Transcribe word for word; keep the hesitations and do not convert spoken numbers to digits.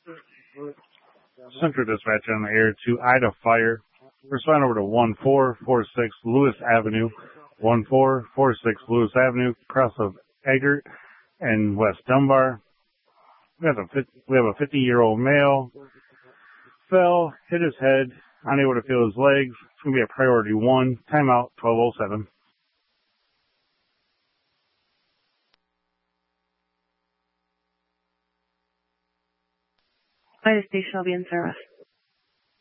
Central Dispatch on the air to Ida Fire. Respond over to one four four six Lewis Avenue, one four four six Lewis Avenue, cross of Eggert and West Dunbar. We have a we have a fifty-year-old male. Fell, hit his head, unable to feel his legs. It's going to be a priority one. Timeout twelve oh seven. Ida Station will be in service.